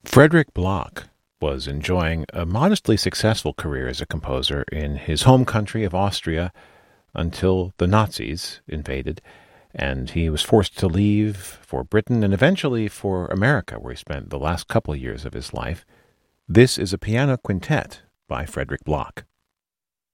Frederick Bloch was enjoying a modestly successful career as a composer in his home country of Austria until the Nazis invaded, and he was forced to leave for Britain and eventually for America, where he spent the last couple of years of his life. This is a piano quintet by Frederick Bloch.